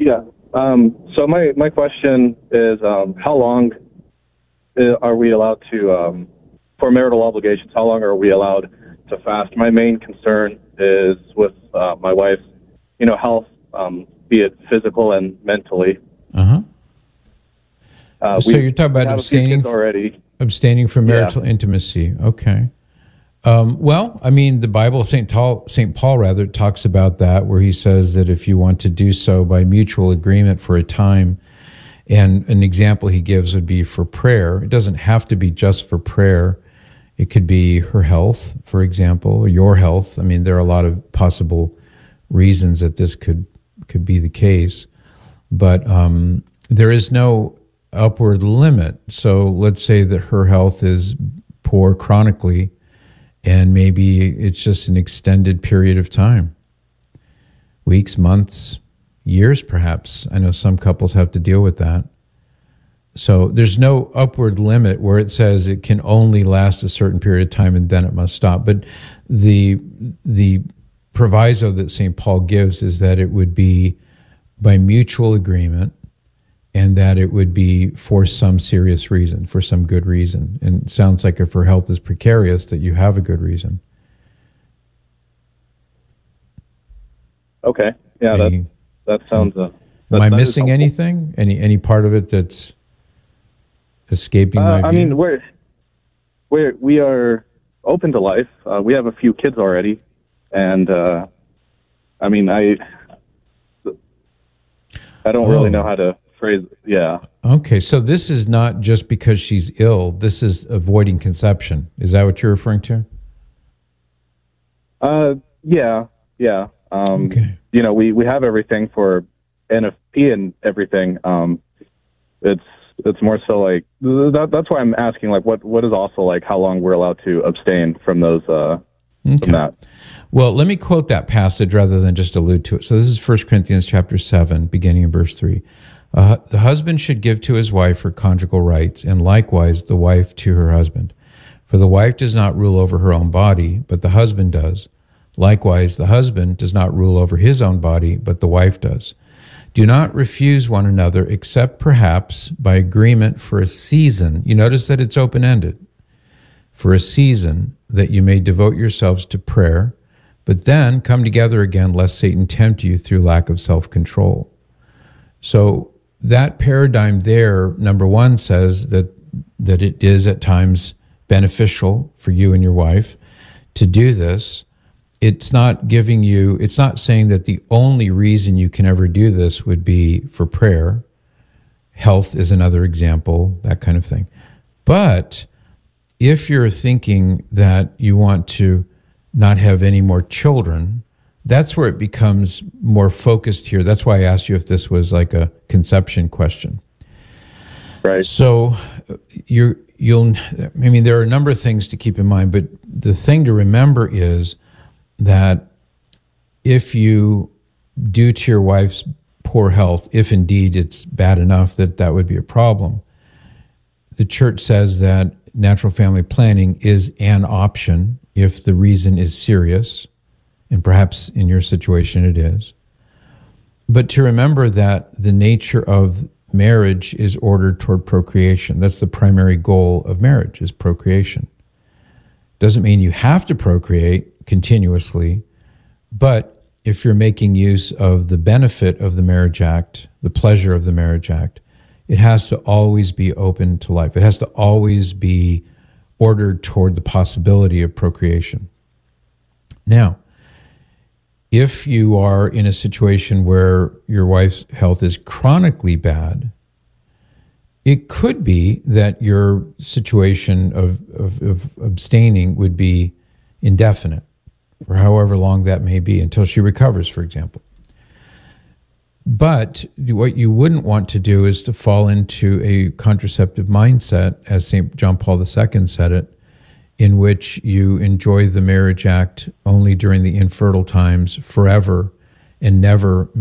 Yeah. So my question is, how long are we allowed to, for marital obligations, how long are we allowed to fast? My main concern is with my wife's, health, be it physical and mentally. Uh-huh. So you're talking about abstaining already. Abstaining from marital intimacy. Okay. Well, I mean, the Bible, St. Paul talks about that, where he says that if you want to do so by mutual agreement for a time, and an example he gives would be for prayer. It doesn't have to be just for prayer. It could be her health, for example, or your health. I mean, there are a lot of possible reasons that this could be the case, but there is no upward limit. So let's say that her health is poor chronically, and maybe it's just an extended period of time, weeks, months, years perhaps. I know some couples have to deal with that. So there's no upward limit where it says it can only last a certain period of time and then it must stop. But the proviso that St. Paul gives is that it would be by mutual agreement, and that it would be for some serious reason, for some good reason. And it sounds like if her health is precarious, that you have a good reason. Okay. Yeah, that sounds... am I missing anything? Any part of it that's escaping my view? I mean, we are open to life. We have a few kids already. And, I mean, I don't really know how to phrase, yeah. Okay, so this is not just because she's ill. This is avoiding conception. Is that what you're referring to? Yeah. Okay. We have everything for NFP and everything. It's more so like that's why I'm asking, like, what is also like how long we're allowed to abstain from those from that. Well, let me quote that passage rather than just allude to it. So this is 1 Corinthians chapter 7, beginning in verse 3. The husband should give to his wife her conjugal rights, and likewise the wife to her husband. For the wife does not rule over her own body, but the husband does. Likewise, the husband does not rule over his own body, but the wife does. Do not refuse one another, except perhaps by agreement for a season. You notice that it's open-ended. For a season, that you may devote yourselves to prayer, but then come together again, lest Satan tempt you through lack of self-control. So that paradigm there, number one, says that it is at times beneficial for you and your wife to do this. It's not saying that the only reason you can ever do this would be for prayer. Health is another example, that kind of thing. But if you're thinking that you want to not have any more children, that's where it becomes more focused here. That's why I asked you if this was like a conception question. Right. So there are a number of things to keep in mind, but the thing to remember is that if you, due to your wife's poor health, if indeed it's bad enough that would be a problem, the church says that natural family planning is an option if the reason is serious, and perhaps in your situation it is. But to remember that the nature of marriage is ordered toward procreation. That's the primary goal of marriage, is procreation. Doesn't mean you have to procreate continuously, but if you're making use of the benefit of the Marriage Act, the pleasure of the Marriage Act, it has to always be open to life. It has to always be ordered toward the possibility of procreation. Now, if you are in a situation where your wife's health is chronically bad, it could be that your situation of abstaining would be indefinite, for however long that may be, until she recovers, for example. But what you wouldn't want to do is to fall into a contraceptive mindset, as St. John Paul II said it, in which you enjoy the Marriage Act only during the infertile times forever and never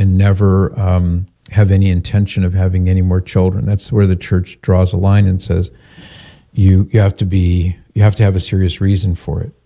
have any intention of having any more children. That's where the church draws a line and says you have to have a serious reason for it.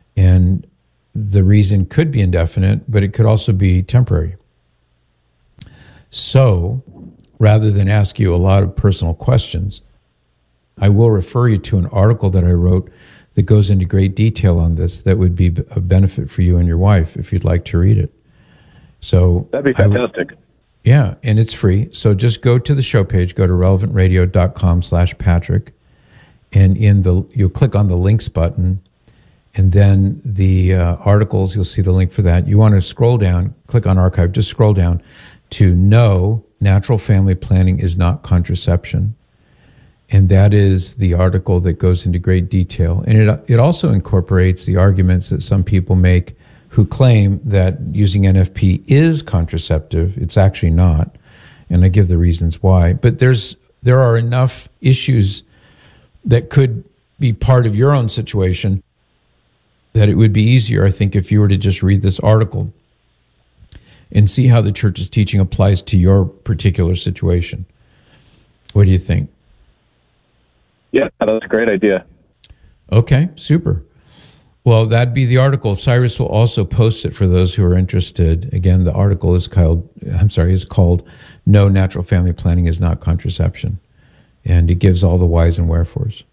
And the reason could be indefinite, but it could also be temporary. So rather than ask you a lot of personal questions, I will refer you to an article that I wrote that goes into great detail on this that would be of benefit for you and your wife if you'd like to read it. So that'd be fantastic. Yeah, and it's free. So just go to the show page, go to relevantradio.com/Patrick, and you'll click on the links button, and then the articles, you'll see the link for that. You want to scroll down, click on archive, just scroll down to No, Natural Family Planning is Not Contraception. And that is the article that goes into great detail. And it also incorporates the arguments that some people make who claim that using NFP is contraceptive. It's actually not. And I give the reasons why. But there are enough issues that could be part of your own situation that it would be easier, I think, if you were to just read this article and see how the church's teaching applies to your particular situation. What do you think? Yeah, that's a great idea. Okay, super. Well, that'd be the article. Cyrus will also post it for those who are interested. Again, the article is called No, Natural Family Planning is Not Contraception. And it gives all the whys and wherefores.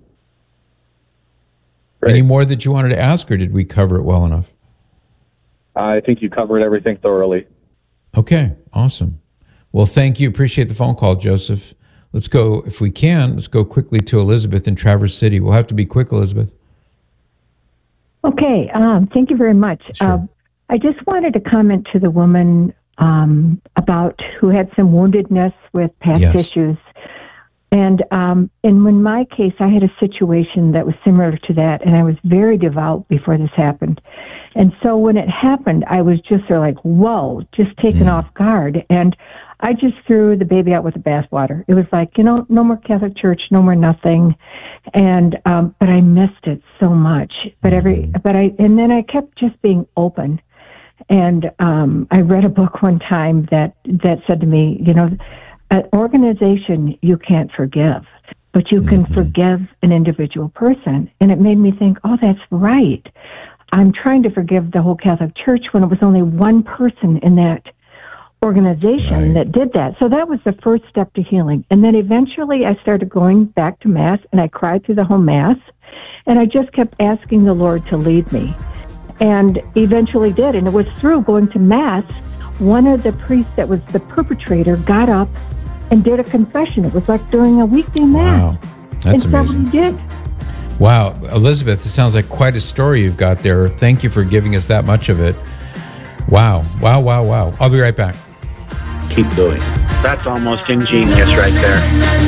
Great. Any more that you wanted to ask, or did we cover it well enough? I think you covered everything thoroughly. Okay, awesome. Well, thank you. Appreciate the phone call, Joseph. Let's go, if we can, let's go quickly to Elizabeth in Traverse City. We'll have to be quick, Elizabeth. Okay, thank you very much. Sure. I just wanted to comment to the woman about who had some woundedness with past issues. And in my case, I had a situation that was similar to that, and I was very devout before this happened. And so when it happened, I was just sort of like, whoa, just taken off guard. And I just threw the baby out with the bathwater. It was like, no more Catholic Church, no more nothing. And but I missed it so much. And then I kept just being open. And I read a book one time that said to me, an organization you can't forgive, but you can forgive an individual person. And it made me think, oh, that's right. I'm trying to forgive the whole Catholic Church when it was only one person in that organization that did that. So that was the first step to healing. And then eventually I started going back to Mass, and I cried through the whole Mass, and I just kept asking the Lord to lead me, and eventually did. And it was through going to Mass, one of the priests that was the perpetrator got up and did a confession. It was like during a weekday Mass. Wow, that's amazing. And so he did. Wow, Elizabeth, it sounds like quite a story you've got there. Thank you for giving us that much of it. Wow. I'll be right back. Keep doing. That's almost ingenious right there.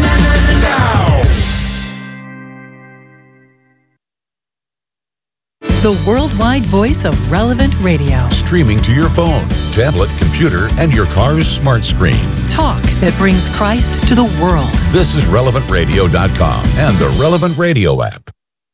The worldwide voice of Relevant Radio. Streaming to your phone, tablet, computer, and your car's smart screen. Talk that brings Christ to the world. This is relevantradio.com and the Relevant Radio app.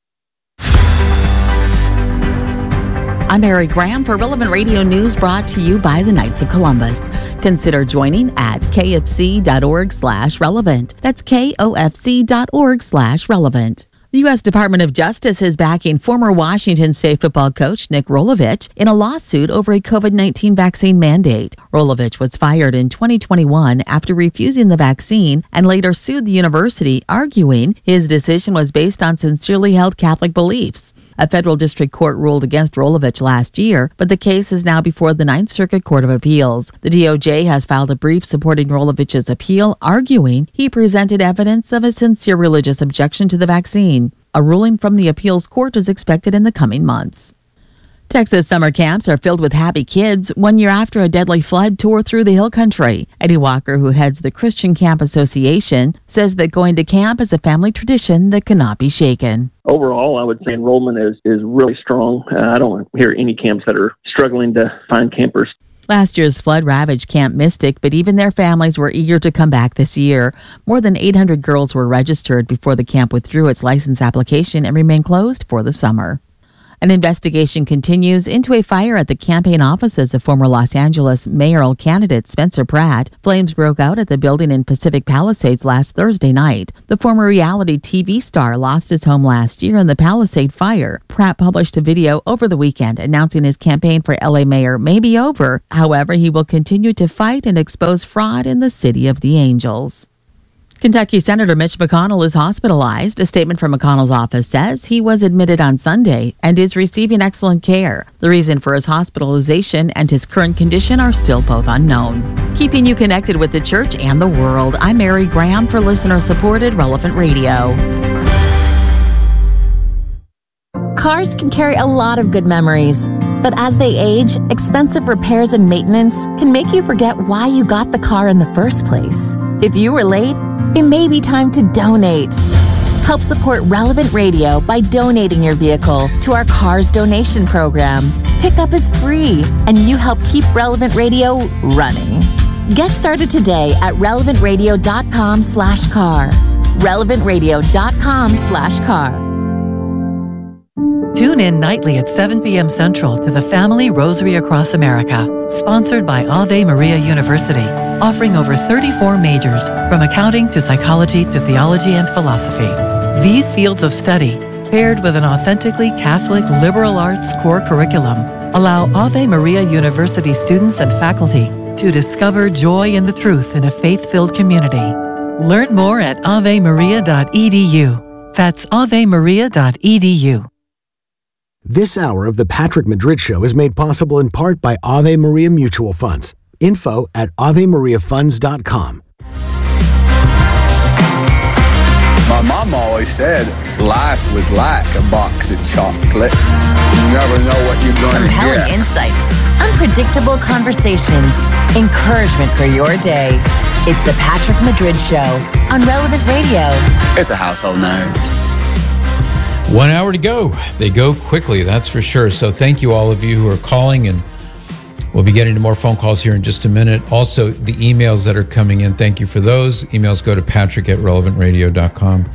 I'm Mary Graham for Relevant Radio News, brought to you by the Knights of Columbus. Consider joining at kfc.org/relevant. That's kofc.org/relevant. The U.S. Department of Justice is backing former Washington State football coach Nick Rolovich in a lawsuit over a COVID-19 vaccine mandate. Rolovich was fired in 2021 after refusing the vaccine and later sued the university, arguing his decision was based on sincerely held Catholic beliefs. A federal district court ruled against Rolovich last year, but the case is now before the Ninth Circuit Court of Appeals. The DOJ has filed a brief supporting Rolovich's appeal, arguing he presented evidence of a sincere religious objection to the vaccine. A ruling from the appeals court is expected in the coming months. Texas summer camps are filled with happy kids 1 year after a deadly flood tore through the hill country. Eddie Walker, who heads the Christian Camp Association, says that going to camp is a family tradition that cannot be shaken. Overall, I would say enrollment is really strong. I don't hear any camps that are struggling to find campers. Last year's flood ravaged Camp Mystic, but even their families were eager to come back this year. More than 800 girls were registered before the camp withdrew its license application and remained closed for the summer. An investigation continues into a fire at the campaign offices of former Los Angeles mayoral candidate Spencer Pratt. Flames broke out at the building in Pacific Palisades last Thursday night. The former reality TV star lost his home last year in the Palisade fire. Pratt published a video over the weekend announcing his campaign for LA mayor may be over. However, he will continue to fight and expose fraud in the city of the Angels. Kentucky Senator Mitch McConnell is hospitalized. A statement from McConnell's office says he was admitted on Sunday and is receiving excellent care. The reason for his hospitalization and his current condition are still both unknown. Keeping you connected with the church and the world, I'm Mary Graham for listener-supported Relevant Radio. Cars can carry a lot of good memories, but as they age, expensive repairs and maintenance can make you forget why you got the car in the first place. If you were late, it may be time to donate. Help support Relevant Radio by donating your vehicle to our Cars Donation Program. Pickup is free, and you help keep Relevant Radio running. Get started today at relevantradio.com/car. relevantradio.com/car. Tune in nightly at 7 p.m. Central to the Family Rosary Across America, sponsored by Ave Maria University, offering over 34 majors, from accounting to psychology to theology and philosophy. These fields of study, paired with an authentically Catholic liberal arts core curriculum, allow Ave Maria University students and faculty to discover joy in the truth in a faith-filled community. Learn more at avemaria.edu. That's avemaria.edu. This hour of the Patrick Madrid Show is made possible in part by Ave Maria Mutual Funds. Info at avemariafunds.com. My mom always said life was like a box of chocolates. You never know what you're going to get. Compelling insights, unpredictable conversations, encouragement for your day. It's the Patrick Madrid Show on Relevant Radio. It's a household name. 1 hour to go. They go quickly, that's for sure. So thank you all of you who are calling, and we'll be getting to more phone calls here in just a minute. Also, the emails that are coming in, thank you for those. Emails go to patrick@relevantradio.com.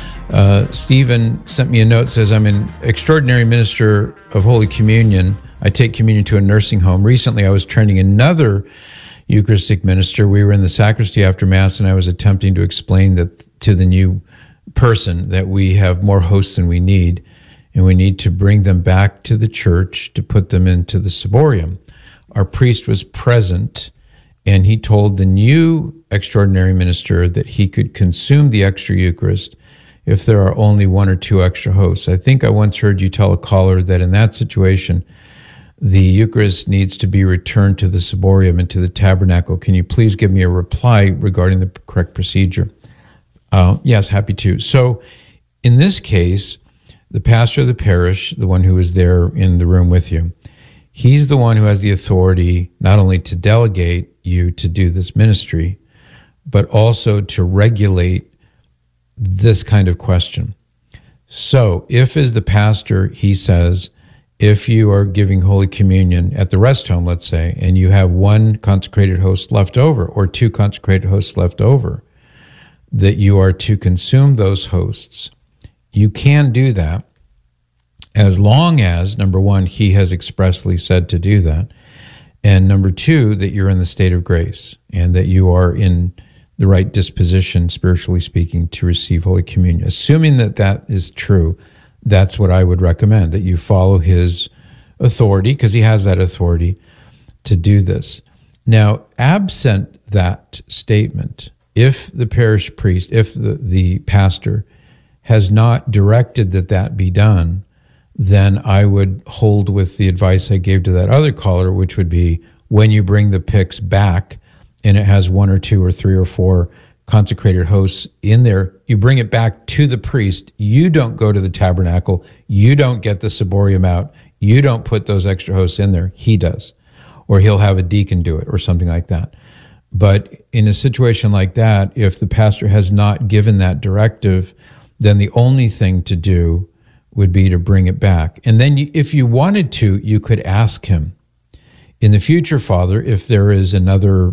Stephen sent me a note, says, I'm an extraordinary minister of Holy Communion. I take communion to a nursing home. Recently, I was training another Eucharistic minister. We were in the sacristy after Mass, and I was attempting to explain that to the new person that we have more hosts than we need, and we need to bring them back to the church to put them into the ciborium. Our priest was present, and he told the new extraordinary minister that he could consume the extra Eucharist if there are only one or two extra hosts. I think I once heard you tell a caller that in that situation, the Eucharist needs to be returned to the ciborium and to the tabernacle. Can you please give me a reply regarding the correct procedure? Yes, happy to. So in this case, the pastor of the parish, the one who was there in the room with you, he's the one who has the authority not only to delegate you to do this ministry, but also to regulate this kind of question. So if as the pastor, he says, if you are giving Holy Communion at the rest home, let's say, and you have one consecrated host left over or two consecrated hosts left over, that you are to consume those hosts, you can do that as long as, number one, he has expressly said to do that, and number two, that you're in the state of grace and that you are in the right disposition, spiritually speaking, to receive Holy Communion. Assuming that that is true, that's what I would recommend, that you follow his authority, because he has that authority to do this. Now, absent that statement, if the parish priest, if the pastor has not directed that that be done, then I would hold with the advice I gave to that other caller, which would be when you bring the pyx back and it has one or two or three or four consecrated hosts in there, you bring it back to the priest. You don't go to the tabernacle. You don't get the ciborium out. You don't put those extra hosts in there. He does. Or he'll have a deacon do it or something like that. But in a situation like that, if the pastor has not given that directive, then the only thing to do would be to bring it back. And then if you wanted to, you could ask him, in the future, Father, if there's an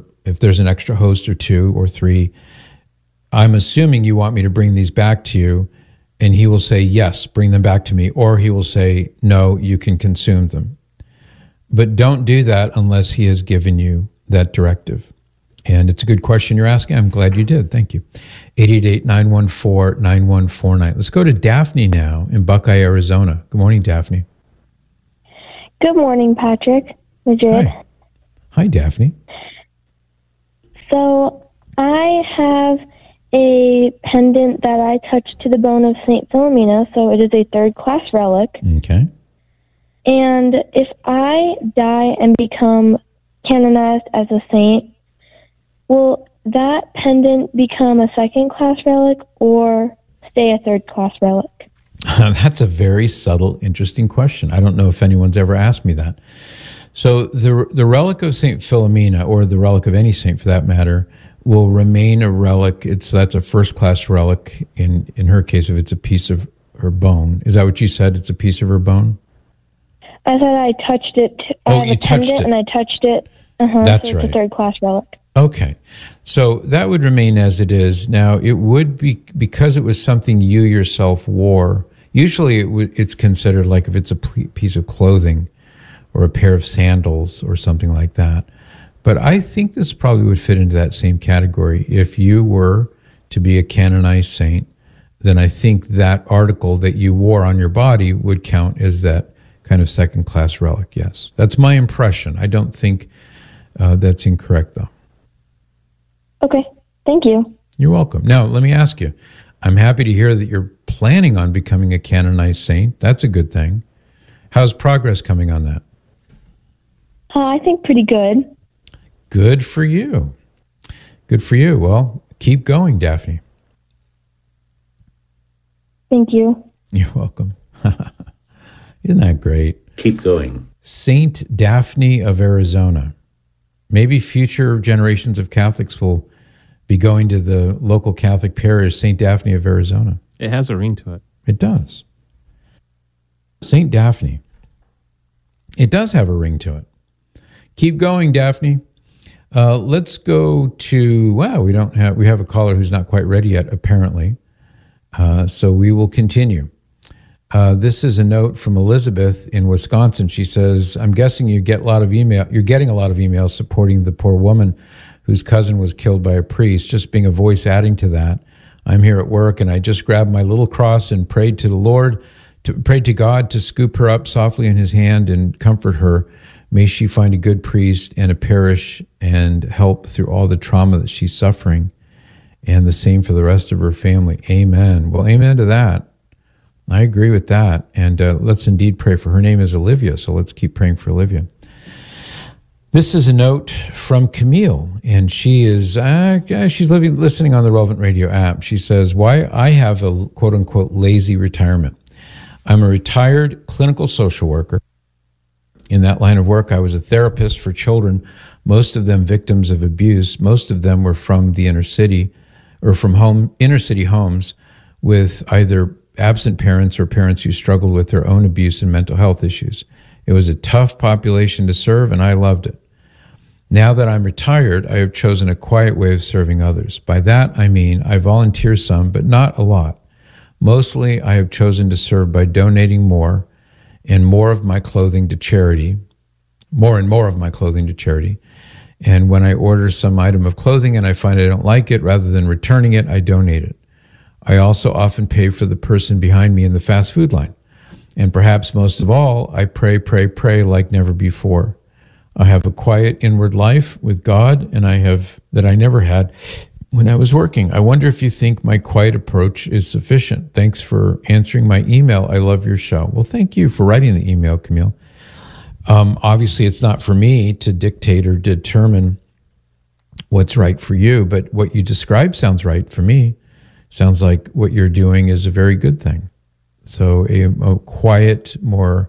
extra host or two or three, I'm assuming you want me to bring these back to you, and he will say, yes, bring them back to me, or he will say, no, you can consume them. But don't do that unless he has given you that directive. And it's a good question you're asking. I'm glad you did. Thank you. 888-914-9149. Let's go to Daphne now in Buckeye, Arizona. Good morning, Daphne. Good morning, Patrick. Madrid. Hi, Daphne. So I have a pendant that I touched to the bone of St. Philomena, so it is a third-class relic. Okay. And if I die and become canonized as a saint, will that pendant become a second-class relic or stay a third-class relic? That's a very subtle, interesting question. I don't know if anyone's ever asked me that. So the relic of St. Philomena, or the relic of any saint for that matter, will remain a relic. That's a first-class relic in her case if it's a piece of her bone. Is that what you said? It's a piece of her bone? I said I touched it. You touched it. And I touched it. That's so it's right. a third-class relic. Okay. So that would remain as it is. Now, it would be, because it was something you yourself wore, usually it's considered like if it's a piece of clothing or a pair of sandals or something like that. But I think this probably would fit into that same category. If you were to be a canonized saint, then I think that article that you wore on your body would count as that kind of second-class relic, yes. That's my impression. I don't think that's incorrect, though. Okay, thank you. You're welcome. Now, let me ask you, I'm happy to hear that you're planning on becoming a canonized saint. That's a good thing. How's progress coming on that? I think pretty good. Good for you. Good for you. Well, keep going, Daphne. Thank you. You're welcome. Isn't that great? Keep going. Saint Daphne of Arizona. Maybe future generations of Catholics will be going to the local Catholic parish, Saint Daphne of Arizona. It has a ring to it. It does. Saint Daphne. It does have a ring to it. Keep going, Daphne. Let's go to, we have a caller who's not quite ready yet, apparently. So we will continue. This is a note from Elizabeth in Wisconsin. She says, I'm guessing you're getting a lot of emails supporting the poor woman whose cousin was killed by a priest. Just being a voice adding to that, I'm here at work and I just grabbed my little cross and prayed to the Lord, prayed to God to scoop her up softly in his hand and comfort her. May she find a good priest and a parish and help through all the trauma that she's suffering, and the same for the rest of her family. Amen. Well, amen to that. I agree with that. And let's indeed pray for her. Her name is Olivia, so let's keep praying for Olivia. This is a note from Camille, and she is she's listening on the Relevant Radio app. She says, why I have a quote-unquote lazy retirement. I'm a retired clinical social worker. In that line of work, I was a therapist for children, most of them victims of abuse. Most of them were from the inner city or from inner city homes with either absent parents or parents who struggled with their own abuse and mental health issues. It was a tough population to serve, and I loved it. Now that I'm retired, I have chosen a quiet way of serving others. By that, I mean I volunteer some, but not a lot. Mostly, I have chosen to serve by donating more and more of my clothing to charity, more and more of my clothing to charity. And when I order some item of clothing and I find I don't like it, rather than returning it, I donate it. I also often pay for the person behind me in the fast food line. And perhaps most of all, I pray like never before. I have a quiet inward life with God, and that I never had when I was working. I wonder if you think my quiet approach is sufficient. Thanks for answering my email. I love your show. Well, thank you for writing the email, Camille. Obviously, it's not for me to dictate or determine what's right for you, but what you describe sounds right for me. Sounds like what you're doing is a very good thing. So a quiet, more,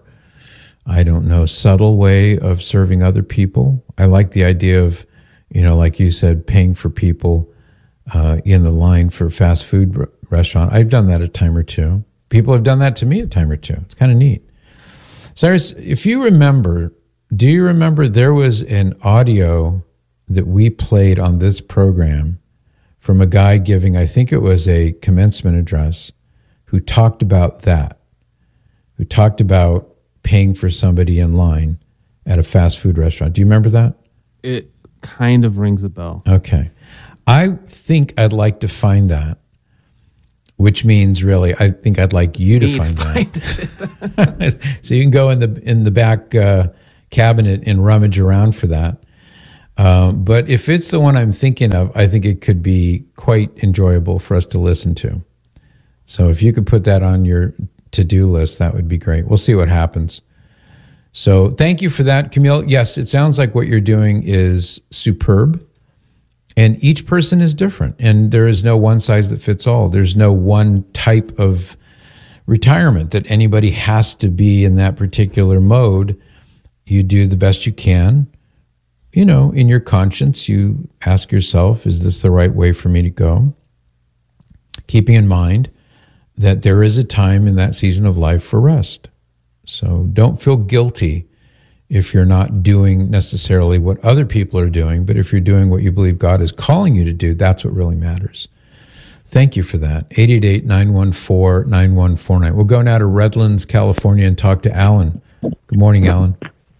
subtle way of serving other people. I like the idea of, like you said, paying for people in the line for fast food restaurant. I've done that a time or two. People have done that to me a time or two. It's kind of neat. Cyrus, if you remember, do you remember there was an audio that we played on this program from a guy giving, I think it was a commencement address who talked about that, who talked about paying for somebody in line at a fast food restaurant. Do you remember that? It kind of rings a bell. Okay. I think I'd like to find that, which means really, I think I'd like you to find that. So you can go in the back cabinet and rummage around for that. But if it's the one I'm thinking of, I think it could be quite enjoyable for us to listen to. So if you could put that on your to-do list, that would be great. We'll see what happens. So thank you for that, Camille. Yes, it sounds like what you're doing is superb. And each person is different. And there is no one size that fits all. There's no one type of retirement that anybody has to be in that particular mode. You do the best you can. You know, in your conscience, you ask yourself, is this the right way for me to go? Keeping in mind that there is a time in that season of life for rest. So don't feel guilty if you're not doing necessarily what other people are doing, but if you're doing what you believe God is calling you to do, that's what really matters. Thank you for that. 888-914-9149. We'll go now to Redlands, California, and talk to Alan. Good morning, Alan.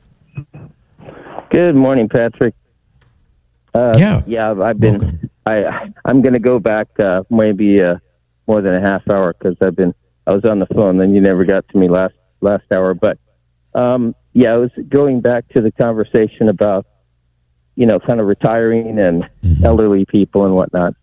Good morning, Patrick. I've been. I'm going to go back maybe more than a half hour because I was on the phone. Then you never got to me last hour. But I was going back to the conversation about kind of retiring and elderly people and whatnot.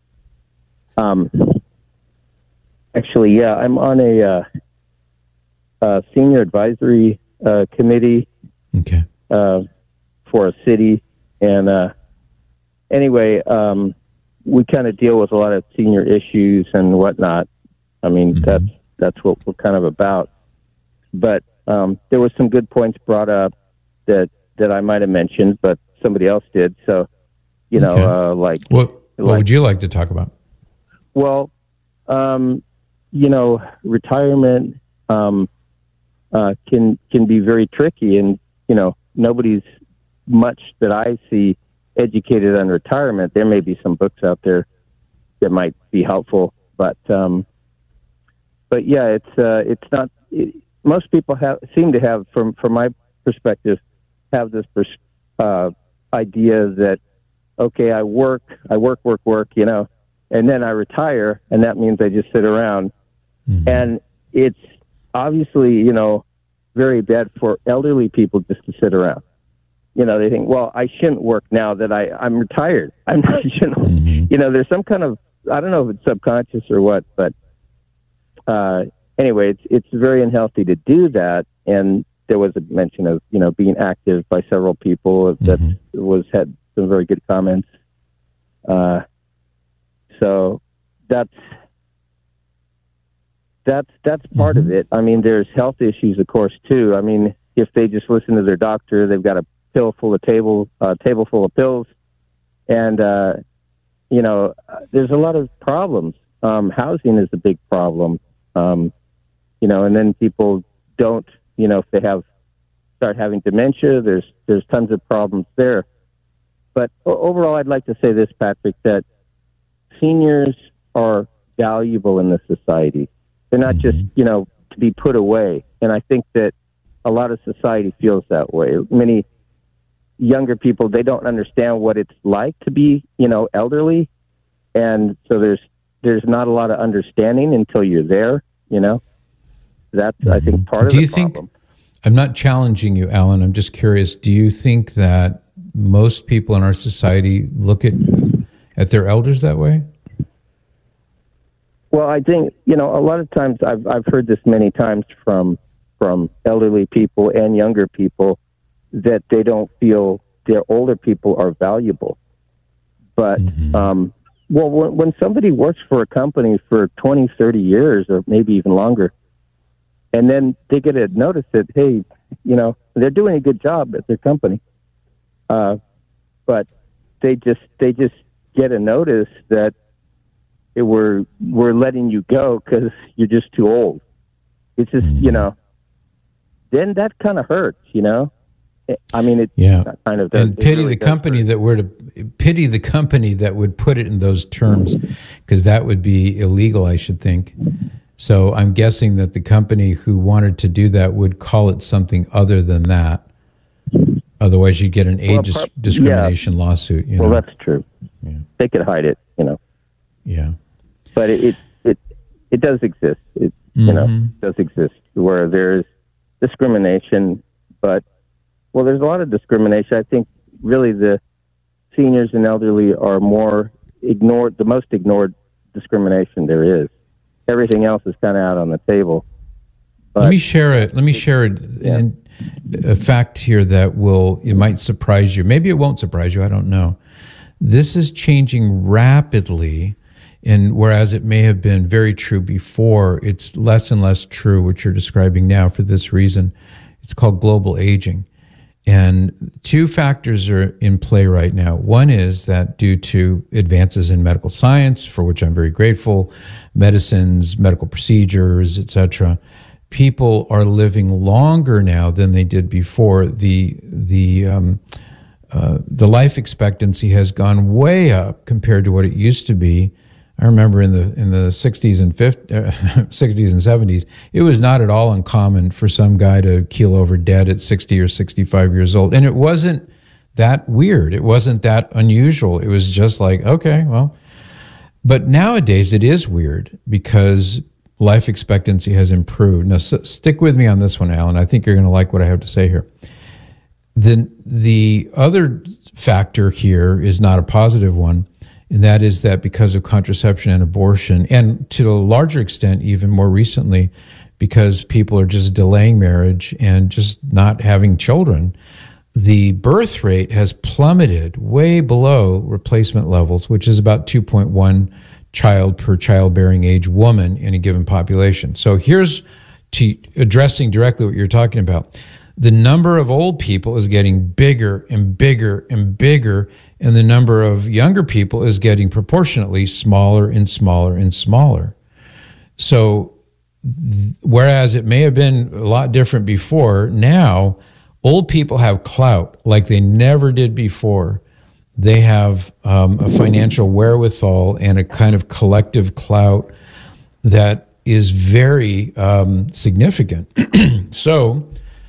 Actually, I'm on a senior advisory committee. Okay. For a city, and anyway, we kind of deal with a lot of senior issues and whatnot. I mean, that's what we're kind of about. But there were some good points brought up that I might have mentioned, but somebody else did. So, like what would you like to talk about? Well, retirement can be very tricky, and nobody's much that I see educated on retirement. There may be some books out there that might be helpful, but yeah, it's not. Most people seem to have, from my perspective, have this idea that okay, I work, and then I retire, and that means I just sit around, and it's obviously very bad for elderly people just to sit around. They think, well, I shouldn't work now that I'm retired. I shouldn't. There's some kind of, I don't know if it's subconscious or what, but anyway, it's very unhealthy to do that. And there was a mention of being active by several people that had some very good comments. So that's part of it. I mean, there's health issues, of course, too. I mean, if they just listen to their doctor, they've got a table full of pills, and there's a lot of problems. Housing is a big problem, and then people don't, if they start having dementia, there's tons of problems there. But overall, I'd like to say this, Patrick, that seniors are valuable in this society. They're not just, to be put away. And I think that a lot of society feels that way. Many younger people, they don't understand what it's like to be, elderly. And so there's not a lot of understanding until you're there, That's, I think, part of the problem. I'm not challenging you, Alan. I'm just curious. Do you think that most people in our society look at their elders that way? Well, I think, a lot of times I've heard this many times from elderly people and younger people that they don't feel their older people are valuable. But, when somebody works for a company for 20, 30 years or maybe even longer, and then they get a notice that, hey, they're doing a good job at their company, but they just get a notice that we're letting you go because you're just too old. It's just, then that kind of hurts, I mean, kind of does. And pity the company that would put it in those terms, because that would be illegal, I should think. So I'm guessing that the company who wanted to do that would call it something other than that. Otherwise, you'd get an age discrimination lawsuit. You know? Well, that's true. Yeah. They could hide it, you know. Yeah. But it does exist. It does exist where there's discrimination. But there's a lot of discrimination. I think really the seniors and elderly are more ignored, the most ignored discrimination there is. Everything else is kind of out on the table. But let me share a fact here that it might surprise you. Maybe it won't surprise you. I don't know. This is changing rapidly, and whereas it may have been very true before, it's less and less true, what you're describing now, for this reason. It's called global aging. And two factors are in play right now. One is that due to advances in medical science, for which I'm very grateful, medicines, medical procedures, etc., people are living longer now than they did before. The life expectancy has gone way up compared to what it used to be. I remember in the 60s and 60s and 70s, it was not at all uncommon for some guy to keel over dead at 60 or 65 years old. And it wasn't that weird. It wasn't that unusual. It was just like, okay, well. But nowadays it is weird because life expectancy has improved. Now, stick with me on this one, Alan. I think you're going to like what I have to say here. The other factor here is not a positive one, and that is that because of contraception and abortion, and to a larger extent, even more recently, because people are just delaying marriage and just not having children, the birth rate has plummeted way below replacement levels, which is about 2.1 child per childbearing age woman in a given population. So here's to addressing directly what you're talking about. The number of old people is getting bigger and bigger and bigger, and the number of younger people is getting proportionately smaller and smaller and smaller. So whereas it may have been a lot different before, now old people have clout like they never did before. They have a financial wherewithal and a kind of collective clout that is very significant. So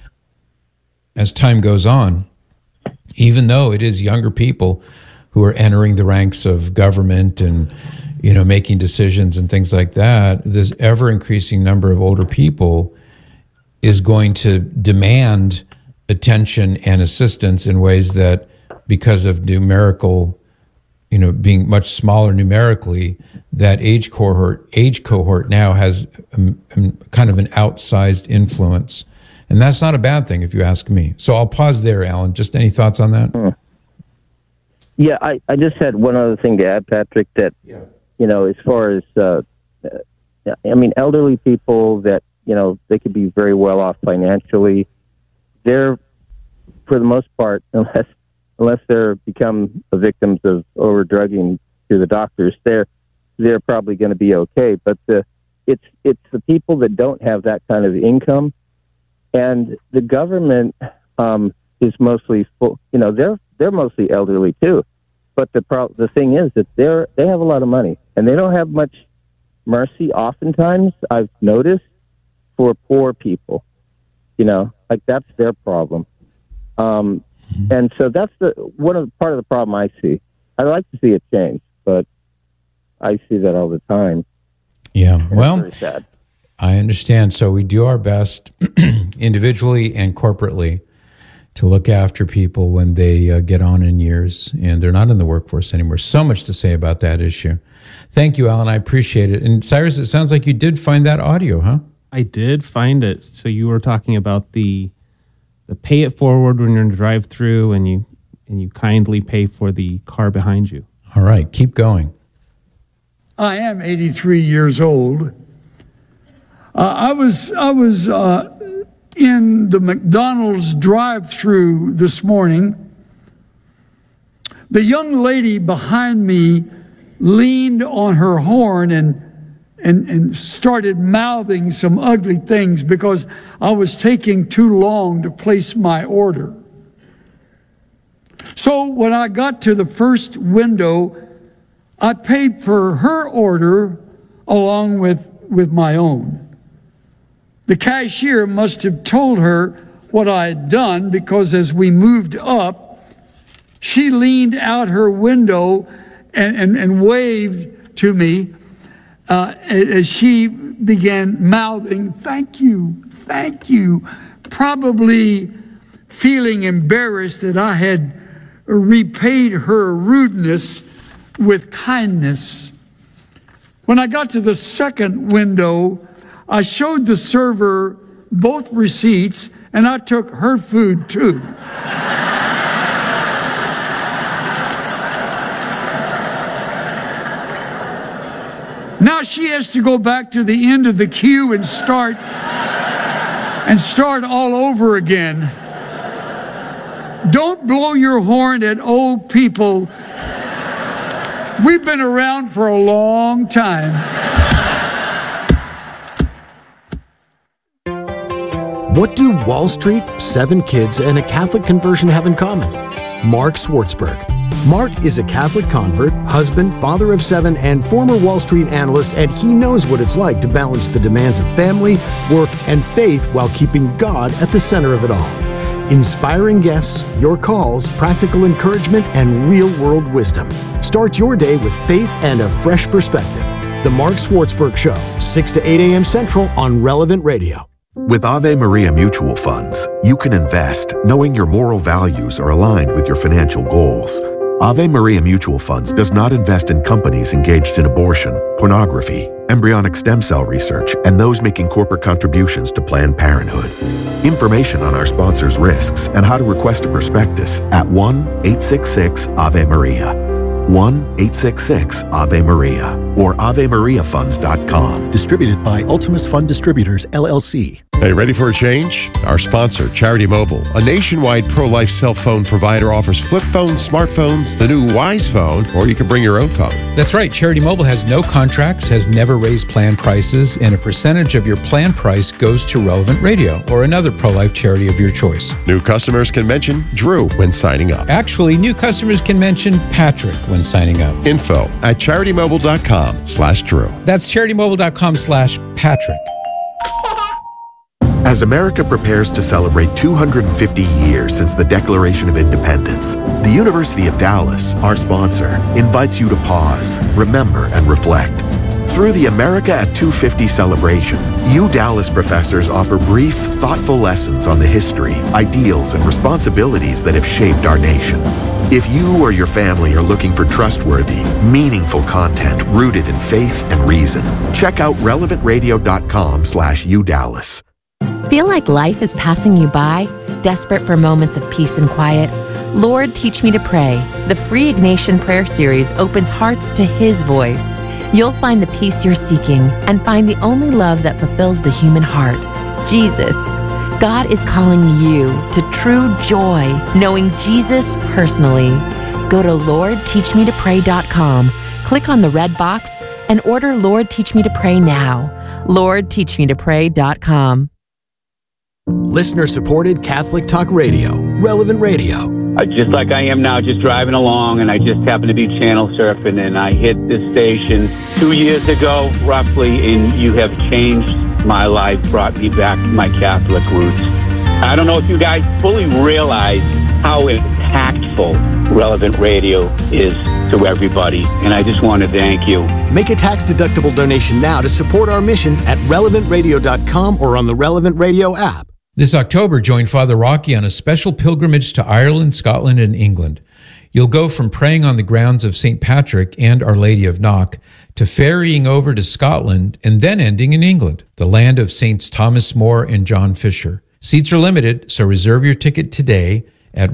as time goes on, even though it is younger people who are entering the ranks of government and, you know, making decisions and things like that, this ever increasing number of older people is going to demand attention and assistance in ways that, because of numerical, you know, being much smaller numerically, that age cohort now has kind of an outsized influence. And that's not a bad thing, if you ask me. So I'll pause there, Alan. Just any thoughts on that? Yeah, I just had one other thing to add, Patrick, that, you know, as far as, I mean, elderly people that, you know, they could be very well off financially. They're, for the most part, unless they're become victims of over-drugging to the doctors, they're probably going to be okay. But it's the people that don't have that kind of income. And the government is mostly full. You know, they're mostly elderly too. But the thing is that they have a lot of money, and they don't have much mercy. Oftentimes, I've noticed, for poor people. You know, like that's their problem. And so that's part of the problem I see. I'd like to see it change, but I see that all the time. Yeah, well, I understand. So we do our best individually and corporately to look after people when they get on in years and they're not in the workforce anymore. So much to say about that issue. Thank you, Alan. I appreciate it. And Cyrus, it sounds like you did find that audio, huh? I did find it. So you were talking about the pay it forward when you're in the drive-through, and you kindly pay for the car behind you. All right, keep going. I am 83 years old. I was in the McDonald's drive-through this morning. The young lady behind me leaned on her horn and started mouthing some ugly things because I was taking too long to place my order. So when I got to the first window, I paid for her order along with with my own. The cashier must have told her what I had done, because as we moved up, she leaned out her window and waved to me as she began mouthing, thank you, probably feeling embarrassed that I had repaid her rudeness with kindness. When I got to the second window, I showed the server both receipts, and I took her food too. Now she has to go back to the end of the queue and start all over again. Don't blow your horn at old people. We've been around for a long time. What do Wall Street, 7 kids, and a Catholic conversion have in common? Mark Swartzberg. Mark is a Catholic convert, husband, father of 7, and former Wall Street analyst, and he knows what it's like to balance the demands of family, work, and faith while keeping God at the center of it all. Inspiring guests, your calls, practical encouragement, and real-world wisdom. Start your day with faith and a fresh perspective. The Mark Swartzberg Show, 6 to 8 a.m. Central on Relevant Radio. With Ave Maria Mutual Funds, you can invest knowing your moral values are aligned with your financial goals. Ave Maria Mutual Funds does not invest in companies engaged in abortion, pornography, embryonic stem cell research, and those making corporate contributions to Planned Parenthood. Information on our sponsors' risks and how to request a prospectus at 1-866-AVE-MARIA. 1-866-AVE-MARIA or AveMariaFunds.com. Distributed by Ultimus Fund Distributors, LLC. Hey, ready for a change? Our sponsor, Charity Mobile, a nationwide pro-life cell phone provider, offers flip phones, smartphones, the new Wise phone, or you can bring your own phone. That's right. Charity Mobile has no contracts, has never raised plan prices, and a percentage of your plan price goes to Relevant Radio or another pro-life charity of your choice. New customers can mention Drew when signing up. Actually, new customers can mention Patrick when signing up. Info at CharityMobile.com/Drew. That's CharityMobile.com/Patrick. As America prepares to celebrate 250 years since the Declaration of Independence, the University of Dallas, our sponsor, invites you to pause, remember, and reflect. Through the America at 250 celebration, Dallas professors offer brief, thoughtful lessons on the history, ideals, and responsibilities that have shaped our nation. If you or your family are looking for trustworthy, meaningful content rooted in faith and reason, check out relevantradio.com/UDallas. Feel like life is passing you by? Desperate for moments of peace and quiet? Lord, Teach Me to Pray. The free Ignatian prayer series opens hearts to His voice. You'll find the peace you're seeking and find the only love that fulfills the human heart, Jesus. God is calling you to true joy, knowing Jesus personally. Go to LordTeachMeToPray.com, click on the red box, and order Lord Teach Me to Pray now. LordTeachMeToPray.com. Listener-supported Catholic Talk Radio, Relevant Radio. Just like I am now, just driving along, and I just happened to be channel surfing, and I hit this station 2 years ago, roughly, and you have changed my life, brought me back to my Catholic roots. I don't know if you guys fully realize how impactful Relevant Radio is to everybody, and I just want to thank you. Make a tax-deductible donation now to support our mission at relevantradio.com or on the Relevant Radio app. This October, join Father Rocky on a special pilgrimage to Ireland, Scotland, and England. You'll go from praying on the grounds of St. Patrick and Our Lady of Knock to ferrying over to Scotland and then ending in England, the land of Saints Thomas More and John Fisher. Seats are limited, so reserve your ticket today at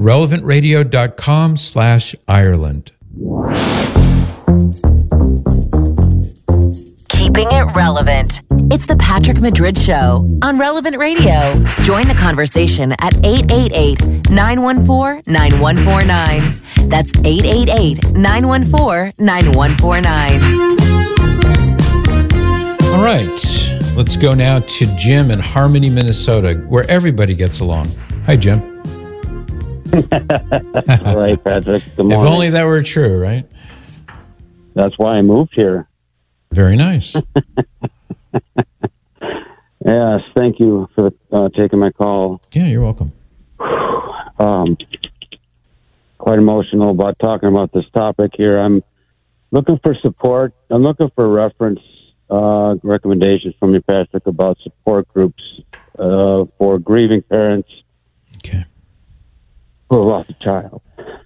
relevantradio.com/Ireland. Keeping it relevant. It's the Patrick Madrid Show on Relevant Radio. Join the conversation at 888-914-9149. That's 888-914-9149. All right, let's go now to Jim in Harmony, Minnesota, where everybody gets along. Hi, Jim. All right, Patrick. Good morning. If only that were true, right? That's why I moved here. Very nice. Yes, thank you for taking my call. Yeah, you're welcome. Quite emotional about talking about this topic here. I'm looking for support. I'm looking for reference recommendations from you, Patrick, about support groups for grieving parents who have lost a child.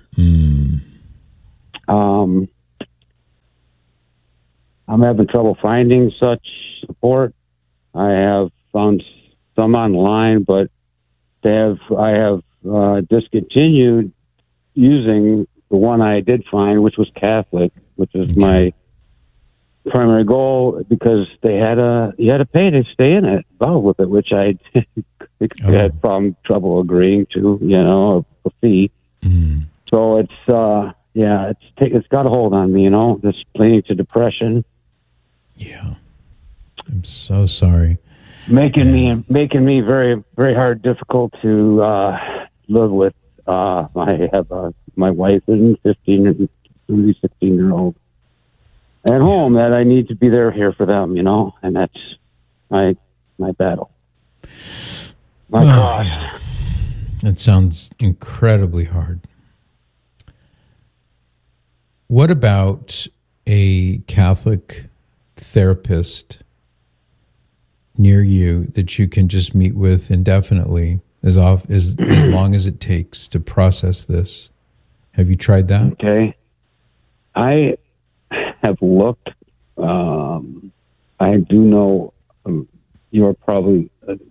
I'm having trouble finding such support. I have found some online, but I have discontinued using the one I did find, which was Catholic, which was my primary goal, because you had to pay to stay involved with it, which I had trouble agreeing to, a fee. So it's it's got a hold on me, this leading to depression. Yeah, I'm so sorry. Making me very, very hard, difficult to live with. I have my wife and 16-year-old at home that I need to be here for them, and that's my battle. My God. Yeah. That sounds incredibly hard. What about a Catholic therapist near you that you can just meet with indefinitely, as long as it takes to process this? Have you tried that? Okay. I have looked. I do know you're probably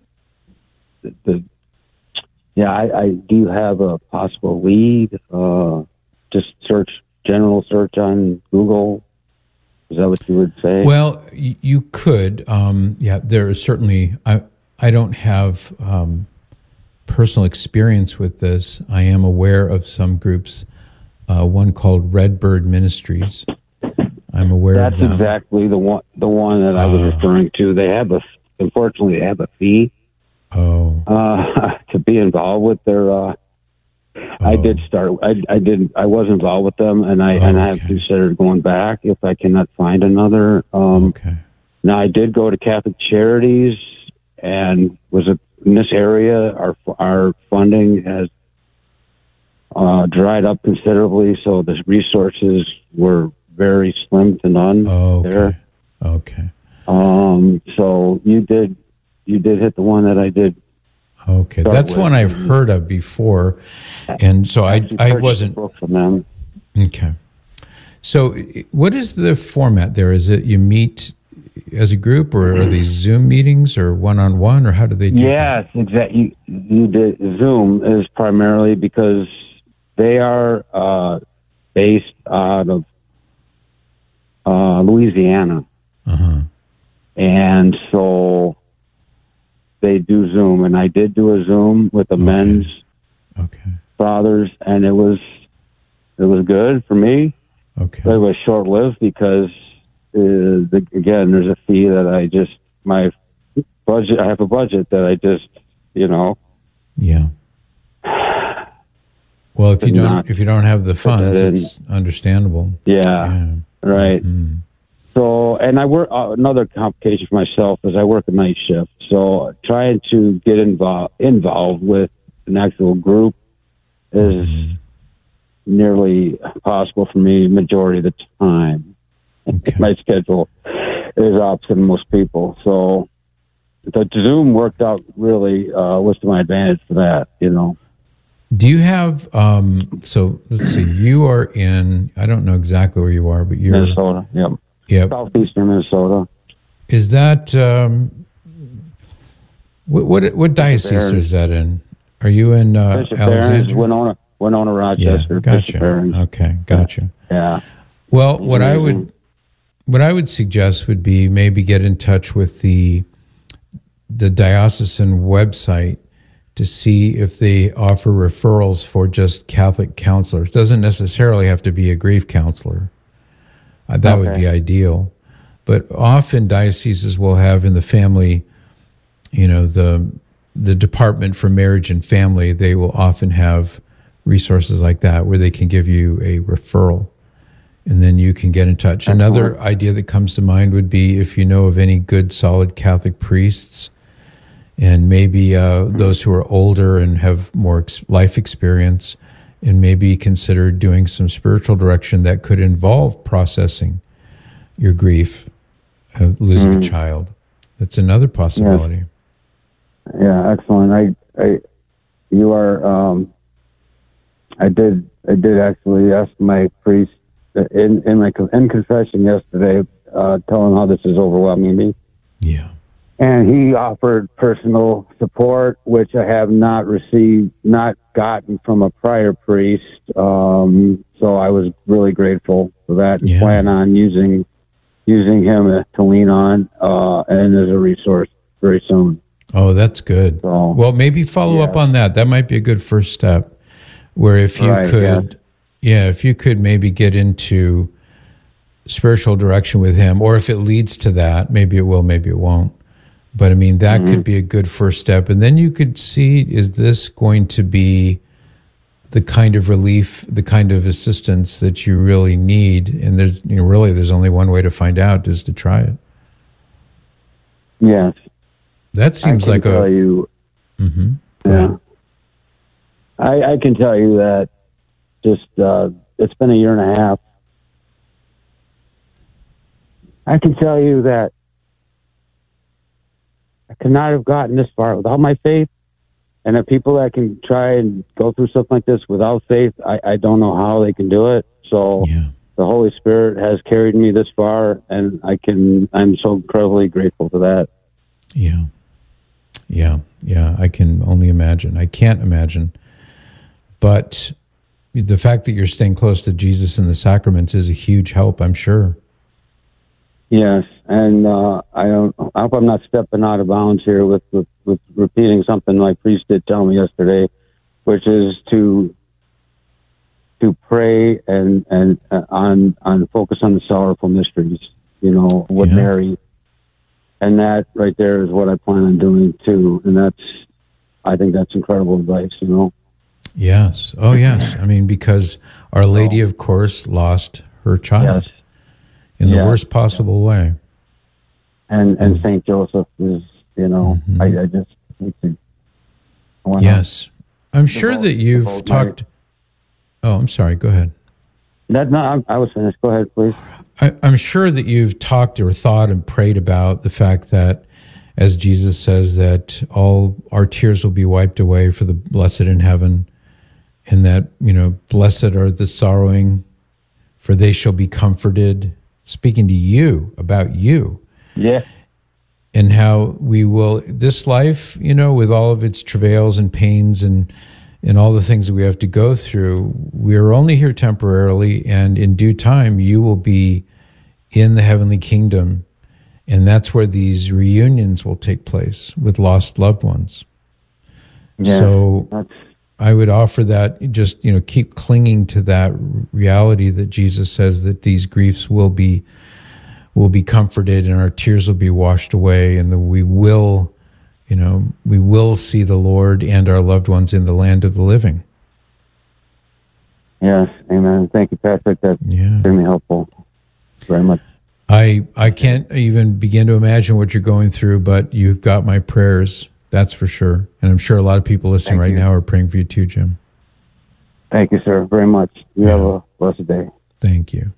I do have a possible lead. Just general search on Google. Is that what you would say? Well, you could. There is certainly. I don't have personal experience with this. I am aware of some groups. One called Redbird Ministries. I'm aware of them. That's exactly the one that I was referring to. Unfortunately, they have a fee. To be involved with their. I did start. I was involved with them, and I have considered going back if I cannot find another. Now I did go to Catholic Charities, and was in this area. Our funding has dried up considerably, so the resources were very slim to none there. Okay. So you did hit the one that I did. Okay, that's one I've heard of before, and so I wasn't. From them. Okay, so what is the format there? Is it you meet as a group, or are these Zoom meetings, or one-on-one, or how do they do that? Yes, exactly. You did. Zoom is primarily because they are based out of Louisiana, and so they do Zoom, and I did do a Zoom with the men's fathers, and it was good for me. Okay, but it was short lived because again, there's a fee that my budget. I have a budget that I just Yeah. Well, if you don't have the funds, it's understandable. Yeah. Right. Mm-hmm. So, and I work, another complication for myself is I work a night shift. So trying to get involved with an actual group is nearly impossible for me majority of the time. Okay. My schedule is opposite of most people. So the Zoom worked out really, was to my advantage for that, Do you have, so let's see, you are in, I don't know exactly where you are, but you're Minnesota, yep. Southeastern Minnesota. Is that, what diocese is that in? Are you in Alexandria? Winona, Rochester. Yeah, gotcha. Okay, gotcha. Yeah. Well, what I would suggest would be maybe get in touch with the diocesan website to see if they offer referrals for just Catholic counselors. Doesn't necessarily have to be a grief counselor. That would be ideal. But often dioceses will have in the family, the Department for Marriage and Family, they will often have resources like that where they can give you a referral. and then you can get in touch. Excellent. Another idea that comes to mind would be if you know of any good, solid Catholic priests, and maybe those who are older and have more life experience, and maybe consider doing some spiritual direction that could involve processing your grief of losing a child. That's another possibility. Yeah, excellent. You are. I did actually ask my priest in confession yesterday, tell him how this is overwhelming me. Yeah. And he offered personal support, which I have not gotten from a prior priest. So I was really grateful for that, and plan on using him to lean on and as a resource very soon. Oh, that's good. So, well, maybe follow up on that. That might be a good first step. Where if you could, if you could maybe get into spiritual direction with him, or if it leads to that, maybe it will, maybe it won't. But I mean, that could be a good first step. And then you could see, is this going to be the kind of relief, the kind of assistance that you really need? And there's, there's only one way to find out, is to try it. Yes. That seems like tell you. Yeah. I can tell you that just it's been a year and a half. I can tell you that I could not have gotten this far without my faith, and the people that can try and go through something like this without faith, I don't know how they can do it. So the Holy Spirit has carried me this far, and I'm so incredibly grateful for that. Yeah. I can only imagine. I can't imagine. But the fact that you're staying close to Jesus and the sacraments is a huge help, I'm sure. Yes, and I hope I'm not stepping out of bounds here with repeating something my priest did tell me yesterday, which is to pray and on focus on the sorrowful mysteries, with Mary, and that right there is what I plan on doing too, and I think that's incredible advice, Yes. Oh, yes. I mean, because Our Lady, of course, lost her child in the worst possible way. And St. Joseph is, I just need to. Yes. I'm sure that you've talked. Oh, I'm sorry. Go ahead. I was finished. Go ahead, please. I'm sure that you've talked or thought and prayed about the fact that, as Jesus says, that all our tears will be wiped away for the blessed in heaven. And that, blessed are the sorrowing, for they shall be comforted. Speaking to you, about you. Yeah. And how we will, this life, with all of its travails and pains and all the things that we have to go through, we are only here temporarily, and in due time, you will be in the heavenly kingdom. And that's where these reunions will take place with lost loved ones. Yeah, so I would offer that, just, keep clinging to that reality that Jesus says that these griefs will be comforted and our tears will be washed away, and that we will see the Lord and our loved ones in the land of the living. Yes, amen. Thank you, Patrick. That's extremely helpful. Very much. I can't even begin to imagine what you're going through, but you've got my prayers. That's for sure. And I'm sure a lot of people listening right now are praying for you too, Jim. Thank you, sir, very much. You have a blessed day. Thank you.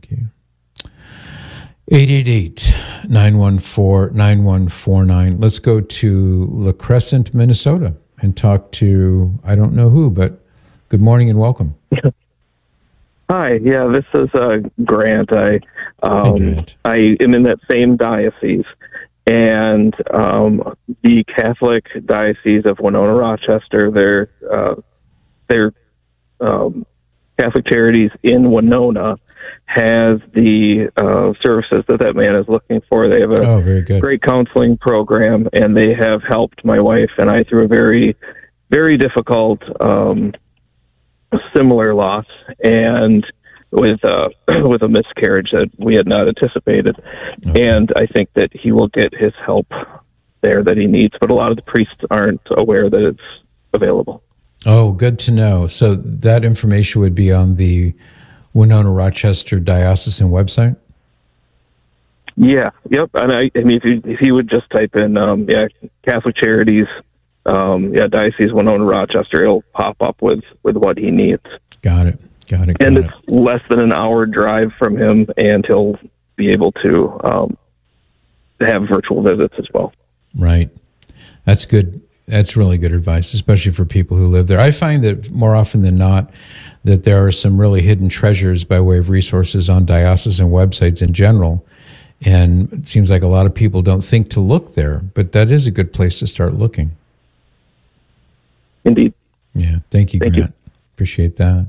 888-914-9149. Let's go to La Crescent, Minnesota, and talk to, I don't know who, but good morning and welcome. Hi, this is Grant. I am in that same diocese. And the Catholic Diocese of Winona Rochester, their Catholic Charities in Winona has the services that man is looking for. They have a very good. Great counseling program, and they have helped my wife and I through a very, very difficult similar loss, and with a miscarriage that we had not anticipated. Okay. And I think that he will get his help there that he needs, but a lot of the priests aren't aware that it's available. Oh, good to know. So that information would be on the Winona Rochester Diocesan website? Yeah, yep. And I mean, if he would just type in, Catholic Charities, Diocese Winona Rochester, it'll pop up with what he needs. Got it. And it's less than an hour drive from him, and he'll be able to have virtual visits as well. Right. That's good. That's really good advice, especially for people who live there. I find that more often than not, that there are some really hidden treasures by way of resources on diocesan websites in general. And it seems like a lot of people don't think to look there, but that is a good place to start looking. Indeed. Yeah. Thank you, Grant. Appreciate that.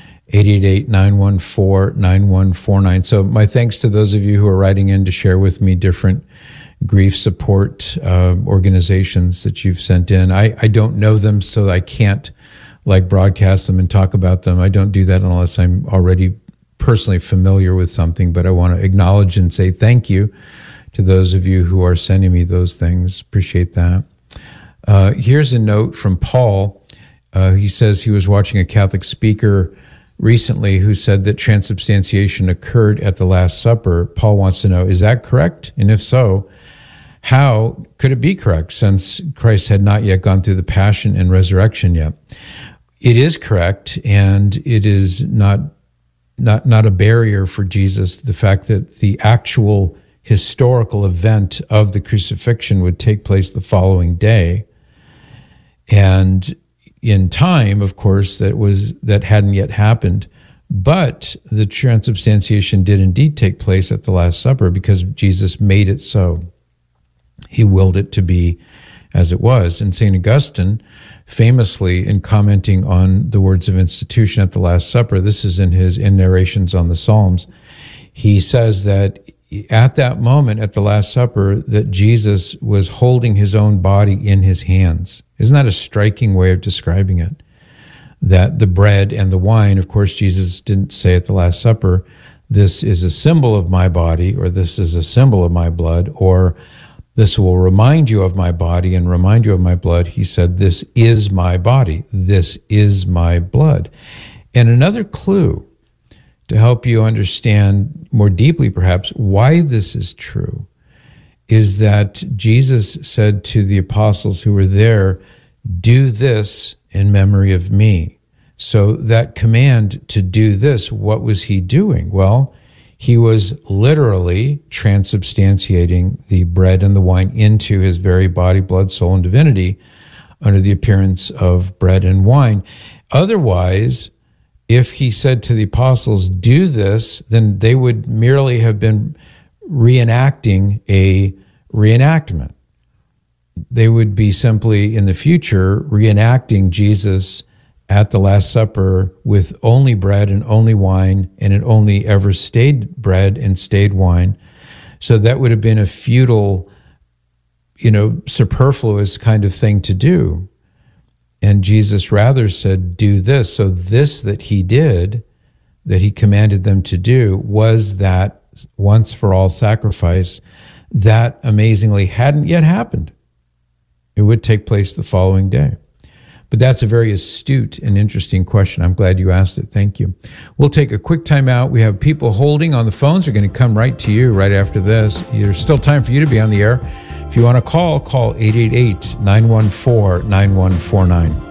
888-914-9149. So my thanks to those of you who are writing in to share with me different grief support organizations that you've sent in. I don't know them, so I can't broadcast them and talk about them. I don't do that unless I'm already personally familiar with something, but I want to acknowledge and say thank you to those of you who are sending me those things. Appreciate that. Here's a note from Paul. He says he was watching a Catholic speaker recently who said that transubstantiation occurred at the Last Supper. Paul wants to know, is that correct? And if so, how could it be correct since Christ had not yet gone through the passion and resurrection yet? It is correct, and it is not a barrier for Jesus, the fact that the actual historical event of the crucifixion would take place the following day. And in time, of course, that hadn't yet happened. But the transubstantiation did indeed take place at the Last Supper because Jesus made it so. He willed it to be as it was. And St. Augustine, famously in commenting on the words of institution at the Last Supper, this is in his In Narrations on the Psalms, he says that at that moment at the Last Supper that Jesus was holding his own body in his hands. Isn't that a striking way of describing it? That the bread and the wine, of course, Jesus didn't say at the Last Supper, this is a symbol of my body, or this is a symbol of my blood, or this will remind you of my body and remind you of my blood. He said, this is my body. This is my blood. And another clue to help you understand more deeply, perhaps, why this is true is that Jesus said to the apostles who were there, do this in memory of me. So that command to do this, what was he doing? Well, he was literally transubstantiating the bread and the wine into his very body, blood, soul, and divinity under the appearance of bread and wine. Otherwise, if he said to the apostles, do this, then they would merely have been reenacting a reenactment. They would be simply in the future reenacting Jesus at the Last Supper with only bread and only wine, and it only ever stayed bread and stayed wine. So that would have been a futile, superfluous kind of thing to do. And Jesus rather said, do this. So this that he did, that he commanded them to do, was that once for all sacrifice that amazingly hadn't yet happened. It would take place the following day. But that's a very astute and interesting question. I'm glad you asked it. Thank you. We'll take a quick time out. We have people holding on the phones. They're going to come right to you right after this. There's still time for you to be on the air. If you want to call 888-914-9149.